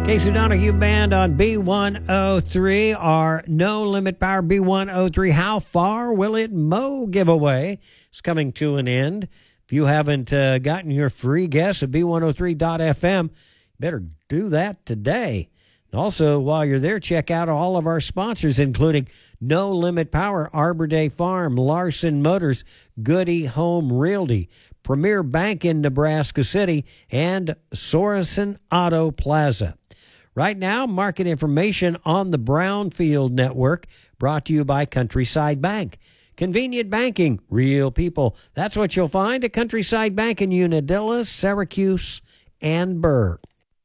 Casey Donahue Band on B103, our No Limit Power B103 How Far Will It Mow giveaway is coming to an end. If you haven't gotten your free guess at B103.fm, better do that today. And also, while you're there, check out all of our sponsors, including No Limit Power, Arbor Day Farm, Larson Motors, Goody Home Realty, Premier Bank in Nebraska City, and Sorensen Auto Plaza. Right now, market information on the Brownfield Network, brought to you by Countryside Bank. Convenient banking, real people. That's what you'll find at Countryside Bank in Unadilla, Syracuse, and Burr.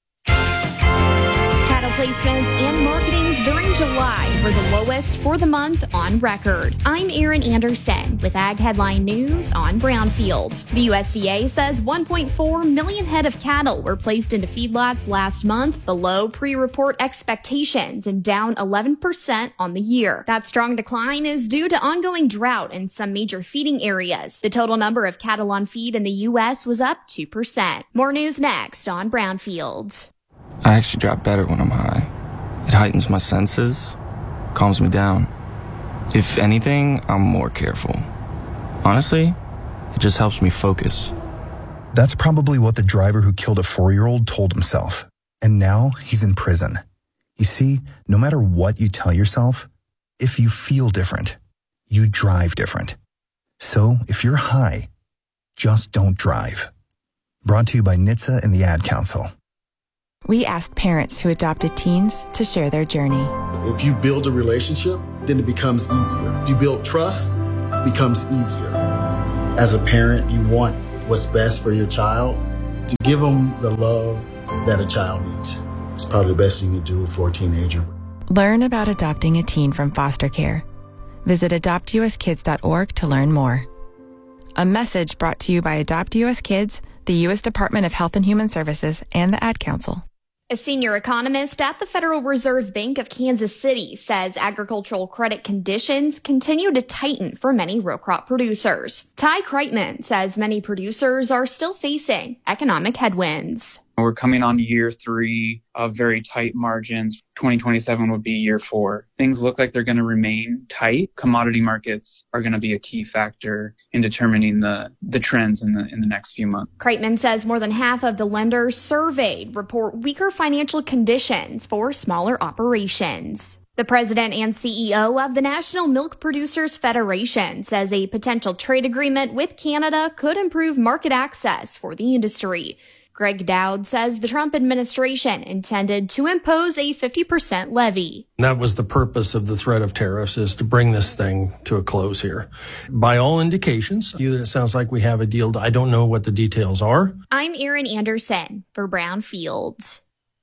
Cattle placements and marketings during July were the lowest for the month on record. I'm Erin Anderson with Ag Headline News on Brownfield. The USDA says 1.4 million head of cattle were placed into feedlots last month, below pre-report expectations and down 11% on the year. That strong decline is due to ongoing drought in some major feeding areas. The total number of cattle on feed in the U.S. was up 2%. More news next on Brownfield. I actually drop better when I'm high. It heightens my senses, calms me down. If anything, I'm more careful. Honestly, it just helps me focus. That's probably what the driver who killed a 4-year-old told himself. And now he's in prison. You see, no matter what you tell yourself, if you feel different, you drive different. So if you're high, just don't drive. Brought to you by NHTSA and the Ad Council. We asked parents who adopted teens to share their journey. If you build a relationship, then it becomes easier. If you build trust, it becomes easier. As a parent, you want what's best for your child. To give them the love that a child needs. It's probably the best thing you do for a teenager. Learn about adopting a teen from foster care. Visit adoptuskids.org to learn more. A message brought to you by Adopt U.S. Kids, the U.S. Department of Health and Human Services, and the Ad Council. A senior economist at the Federal Reserve Bank of Kansas City says agricultural credit conditions continue to tighten for many row crop producers. Ty Kreitman says many producers are still facing economic headwinds. We're coming on year 3 of very tight margins. 2027 would be year 4. Things look like they're going to remain tight. Commodity markets are going to be a key factor in determining the trends in the next few months. Kreitman says more than half of the lenders surveyed report weaker financial conditions for smaller operations. The president and CEO of the National Milk Producers Federation says a potential trade agreement with Canada could improve market access for the industry. Greg Dowd says the Trump administration intended to impose a 50% levy. That was the purpose of the threat of tariffs, is to bring this thing to a close here. By all indications, it sounds like we have a deal. I don't know what the details are. I'm Erin Anderson for Brownfield.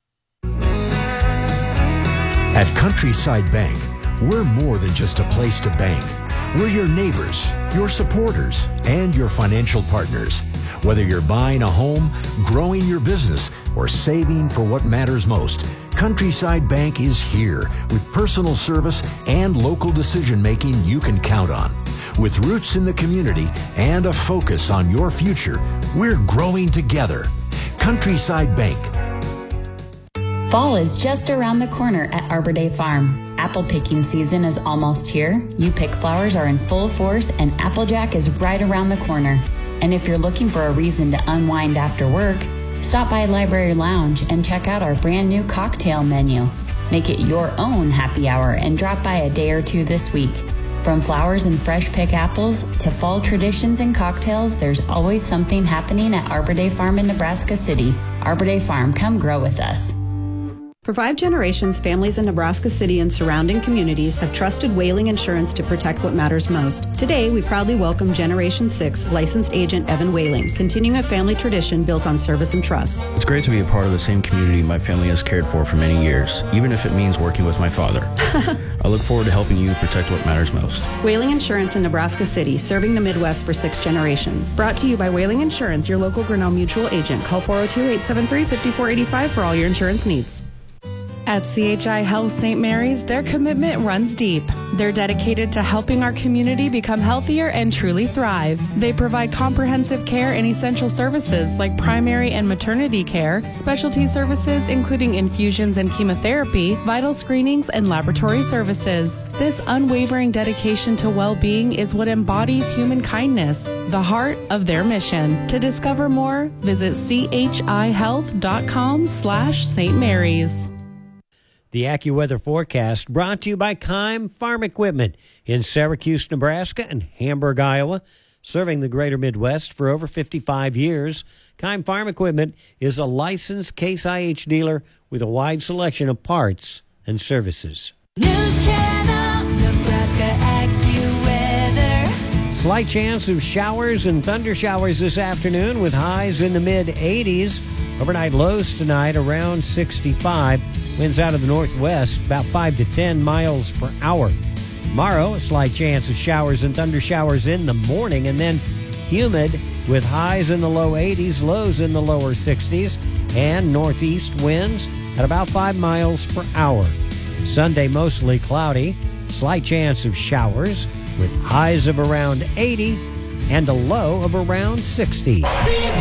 At Countryside Bank, we're more than just a place to bank. We're your neighbors, your supporters, and your financial partners. Whether you're buying a home, growing your business, or saving for what matters most, Countryside Bank is here with personal service and local decision-making you can count on. With roots in the community and a focus on your future, we're growing together. Countryside Bank. Fall is just around the corner at Arbor Day Farm. Apple picking season is almost here. You-Pick flowers are in full force and Applejack is right around the corner. And if you're looking for a reason to unwind after work, stop by Library Lounge and check out our brand new cocktail menu. Make it your own happy hour and drop by a day or two this week. From flowers and fresh pick apples to fall traditions and cocktails, there's always something happening at Arbor Day Farm in Nebraska City. Arbor Day Farm, come grow with us. For 5 generations, families in Nebraska City and surrounding communities have trusted Whaling Insurance to protect what matters most. Today, we proudly welcome Generation 6 licensed agent Evan Whaling, continuing a family tradition built on service and trust. It's great to be a part of the same community my family has cared for many years, even if it means working with my father. I look forward to helping you protect what matters most. Whaling Insurance in Nebraska City, serving the Midwest for 6 generations. Brought to you by Whaling Insurance, your local Grinnell Mutual agent. Call 402-873-5485 for all your insurance needs. At CHI Health St. Mary's, their commitment runs deep. They're dedicated to helping our community become healthier and truly thrive. They provide comprehensive care and essential services like primary and maternity care, specialty services including infusions and chemotherapy, vital screenings, and laboratory services. This unwavering dedication to well-being is what embodies human kindness, the heart of their mission. To discover more, visit chihealth.com/St. Mary's. The AccuWeather forecast brought to you by Keim Farm Equipment in Syracuse, Nebraska and Hamburg, Iowa. Serving the greater Midwest for over 55 years, Keim Farm Equipment is a licensed Case IH dealer with a wide selection of parts and services. News Channel, Nebraska AccuWeather. Slight chance of showers and thunder showers this afternoon with highs in the mid-80s. Overnight lows tonight around 65. Winds out of the northwest about 5 to 10 miles per hour. Tomorrow, a slight chance of showers and thunder showers in the morning, and then humid with highs in the low 80s, lows in the lower 60s, and northeast winds at about 5 miles per hour. Sunday, mostly cloudy, slight chance of showers with highs of around 80 and a low of around 60.